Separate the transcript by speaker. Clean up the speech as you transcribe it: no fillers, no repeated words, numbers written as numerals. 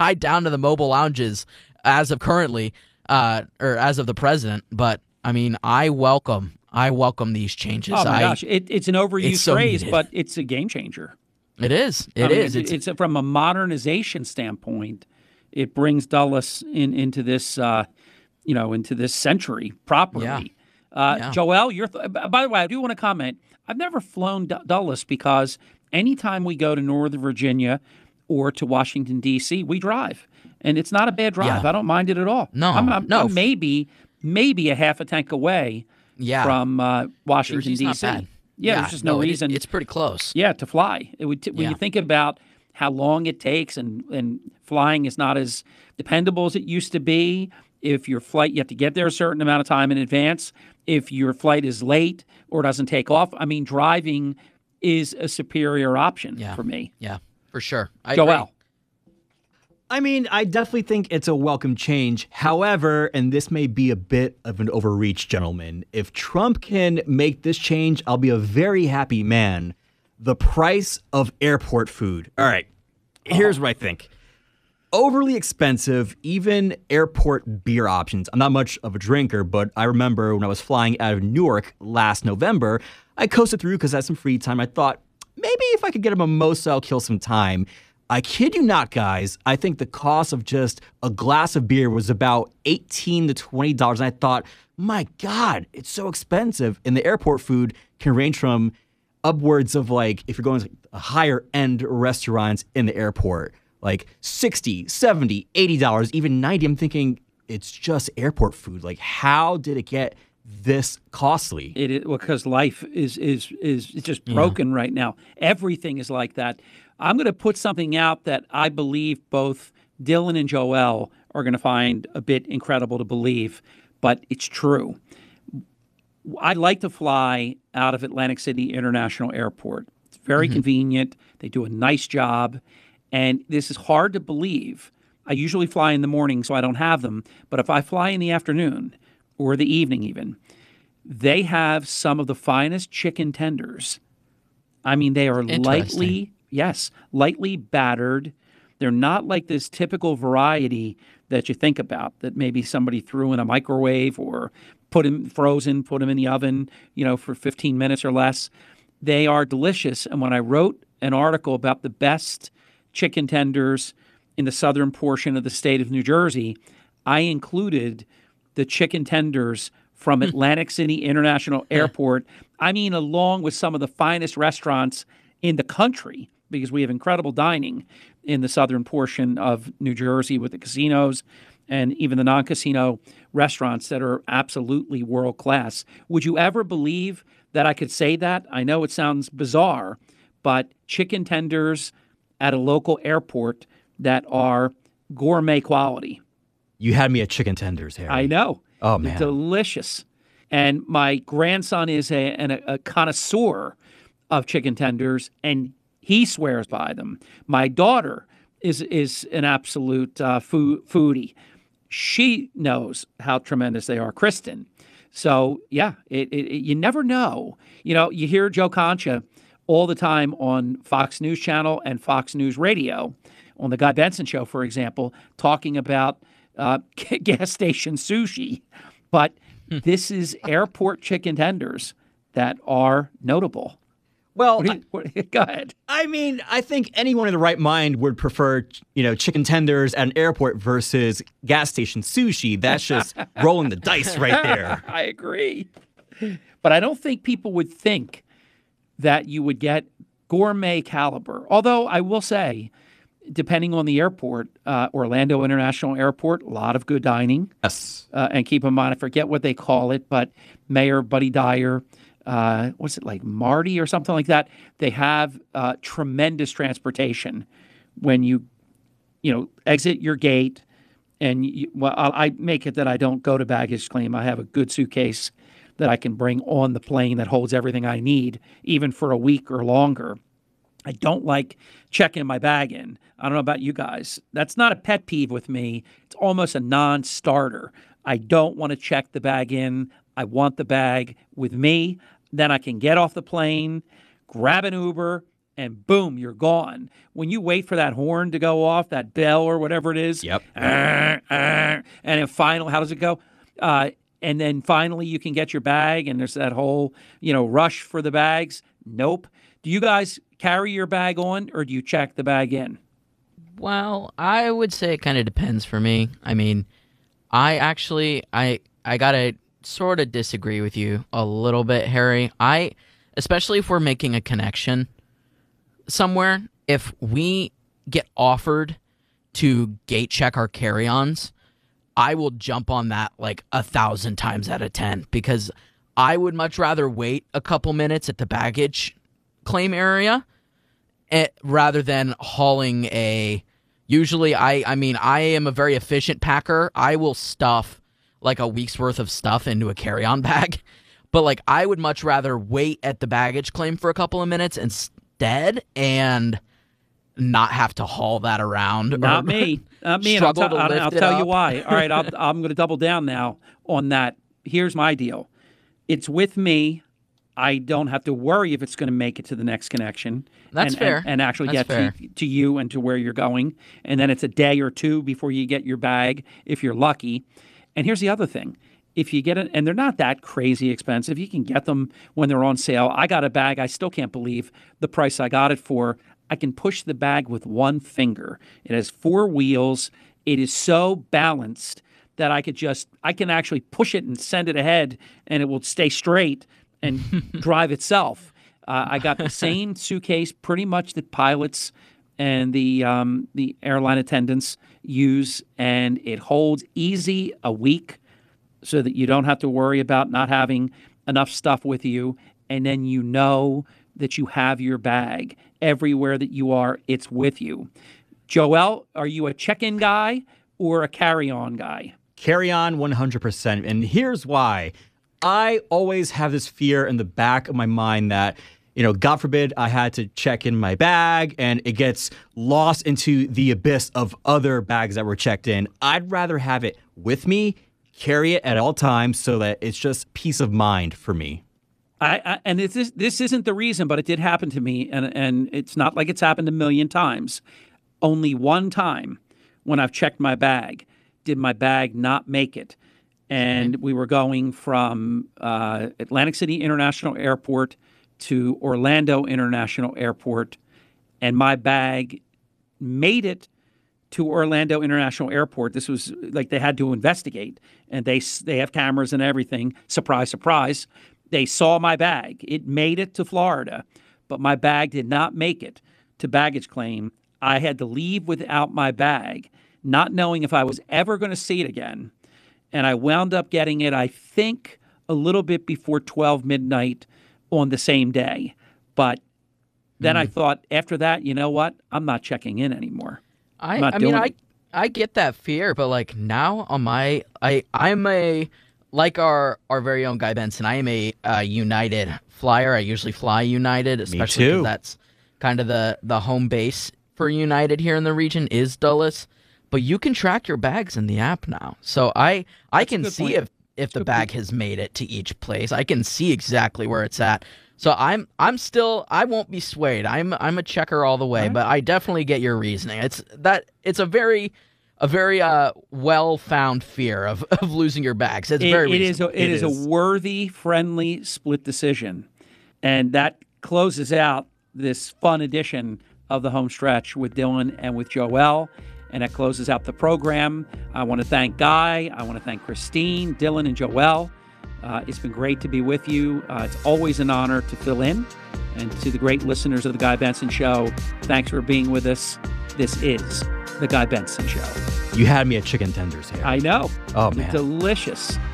Speaker 1: tied down to the mobile lounges as of currently, or as of the president. But I mean, I welcome these changes.
Speaker 2: Oh my gosh, it's an overused phrase,
Speaker 1: needed.
Speaker 2: but it's a game changer.
Speaker 1: It is.
Speaker 2: It's from a modernization standpoint. It brings Dulles into this, into this century properly.
Speaker 1: Yeah.
Speaker 2: Joel, by the way, I do want to comment. I've never flown Dulles because anytime we go to Northern Virginia or to Washington, D.C., we drive. And it's not a bad drive.
Speaker 1: Yeah.
Speaker 2: I don't mind it at all.
Speaker 1: No,
Speaker 2: I'm maybe a half a tank away from Washington,
Speaker 1: Jersey's
Speaker 2: D.C.
Speaker 1: not bad.
Speaker 2: Yeah, there's just no reason.
Speaker 1: It's pretty close.
Speaker 2: Yeah, to fly. When you think about how long it takes and flying is not as dependable as it used to be. If your flight, you have to get there a certain amount of time in advance. If your flight is late or doesn't take off, I mean, driving is a superior option for me.
Speaker 1: Yeah, for sure.
Speaker 2: Joel.
Speaker 1: Agree.
Speaker 3: I mean, I definitely think it's a welcome change. However, and this may be a bit of an overreach, gentlemen, if Trump can make this change, I'll be a very happy man. The price of airport food. All right, here's what I think. Overly expensive, even airport beer options. I'm not much of a drinker, but I remember when I was flying out of Newark last November, I coasted through because I had some free time. I thought, maybe if I could get a mimosa, I'll kill some time. I kid you not, guys. I think the cost of just a glass of beer was about $18 to $20. And I thought, my God, it's so expensive. And the airport food can range from upwards of, like, if you're going to higher end restaurants in the airport, like $60, $70, $80, even $90. I'm thinking it's just airport food. Like, how did it get this costly?
Speaker 2: It is because life is just broken right now. Everything is like that. I'm going to put something out that I believe both Dylan and Joel are going to find a bit incredible to believe, but it's true. I like to fly out of Atlantic City International Airport. It's very convenient. They do a nice job. And this is hard to believe. I usually fly in the morning, so I don't have them. But if I fly in the afternoon or the evening even, they have some of the finest chicken tenders. I mean, they are lightly battered. They're not like this typical variety that you think about that maybe somebody threw in a microwave or put them in the oven, for 15 minutes or less. They are delicious. And when I wrote an article about the best chicken tenders in the southern portion of the state of New Jersey, I included the chicken tenders from Atlantic City International Airport. I mean, along with some of the finest restaurants in the country, because we have incredible dining in the southern portion of New Jersey with the casinos and even the non-casino restaurants that are absolutely world-class. Would you ever believe that I could say that? I know it sounds bizarre, but chicken tenders at a local airport that are gourmet quality.
Speaker 3: You had me at chicken tenders, Harry.
Speaker 2: I know.
Speaker 3: Oh, man.
Speaker 2: They're delicious. And my grandson is a connoisseur of chicken tenders, and he swears by them. My daughter is an absolute foodie. She knows how tremendous they are, Kristen. So, yeah, you never know. You hear Joe Concha all the time on Fox News Channel and Fox News Radio, on the Guy Benson Show, for example, talking about gas station sushi. But this is airport chicken tenders that are notable.
Speaker 3: Well,
Speaker 2: go ahead.
Speaker 3: I mean, I think anyone in the right mind would prefer, chicken tenders at an airport versus gas station sushi. That's just rolling the dice right there.
Speaker 2: I agree. But I don't think people would think that you would get gourmet caliber. Although I will say, depending on the airport, Orlando International Airport, a lot of good dining.
Speaker 3: Yes.
Speaker 2: And keep in mind, I forget what they call it, but Mayor Buddy Dyer, what's it like, Marty or something like that? They have tremendous transportation when you exit your gate. And I make it that I don't go to baggage claim. I have a good suitcase that I can bring on the plane that holds everything I need, even for a week or longer. I don't like checking my bag in. I don't know about you guys. That's not a pet peeve with me. It's almost a non-starter. I don't want to check the bag in. I want the bag with me. Then I can get off the plane, grab an Uber, and boom, you're gone. When you wait for that horn to go off, that bell or whatever it is,
Speaker 3: Yep.
Speaker 2: and then finally, how does it go? And then finally you can get your bag, and there's that whole, rush for the bags. Nope. Do you guys carry your bag on, or do you check the bag in?
Speaker 1: Well, I would say it kind of depends for me. I mean, I gotta sort of disagree with you a little bit, Harry. Especially if we're making a connection somewhere, if we get offered to gate check our carry-ons, I will jump on that like 1,000 times out of 10, because I would much rather wait a couple minutes at the baggage claim area rather than hauling usually I am a very efficient packer. I will stuff like a week's worth of stuff into a carry-on bag. But like I would much rather wait at the baggage claim for a couple of minutes instead and not have to haul that around.
Speaker 2: Not me. Not me. And I'll tell you why. All right, I'm going to double down now on that. Here's my deal. It's with me. I don't have to worry if it's going to make it to the next connection.
Speaker 1: That's fair.
Speaker 2: And actually get to you and to where you're going. And then it's a day or two before you get your bag, if you're lucky. And here's the other thing. If you get it, and they're not that crazy expensive, you can get them when they're on sale. I got a bag. I still can't believe the price I got it for. I can push the bag with one finger. It has 4 wheels. It is so balanced that I can actually push it and send it ahead, and it will stay straight and drive itself. I got the same suitcase pretty much that pilots and the airline attendants use, and it holds easy a week so that you don't have to worry about not having enough stuff with you, and then you know that you have your bag. Everywhere that you are, it's with you. Joel, are you a check-in guy or a carry-on guy?
Speaker 3: Carry-on 100%. And here's why. I always have this fear in the back of my mind that, God forbid I had to check in my bag and it gets lost into the abyss of other bags that were checked in. I'd rather have it with me, carry it at all times so that it's just peace of mind for me.
Speaker 2: And this isn't the reason, but it did happen to me, and it's not like it's happened a million times. Only one time when I've checked my bag did my bag not make it. And we were going from Atlantic City International Airport to Orlando International Airport, and my bag made it to Orlando International Airport. This was like they had to investigate, and they have cameras and everything. Surprise, surprise. They saw my bag. It made it to Florida, but my bag did not make it to baggage claim. I had to leave without my bag, not knowing if I was ever going to see it again. And I wound up getting it, I think, a little bit before 12 midnight on the same day. But then I thought, after that, you know what? I'm not checking in anymore.
Speaker 1: I get that fear, but like now on I'm like our very own Guy Benson. I am a United flyer. I usually fly United, especially because that's kind of the home base for United here in the region is Dulles. But you can track your bags in the app now, so I can see if the bag has made it to each place. I can see exactly where it's at. So I won't be swayed. I'm a checker all the way, but I definitely get your reasoning. It's a very well-found fear of losing your bags. It's very reasonable.
Speaker 2: It is a worthy, friendly split decision, and that closes out this fun edition of the Home Stretch with Dylan and with Joel. And that closes out the program. I want to thank Guy. I want to thank Christine, Dylan, and Joel. It's been great to be with you. It's always an honor to fill in. And to the great listeners of The Guy Benson Show, thanks for being with us. This is The Guy Benson Show.
Speaker 3: You had me at chicken tenders here.
Speaker 2: I know.
Speaker 3: Oh, man.
Speaker 2: Delicious.